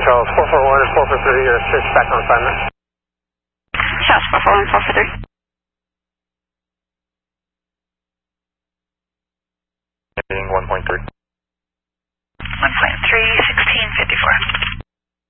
Charles, 441 and 443 are switched back on assignment. Charles 441 443. Ending 1.3.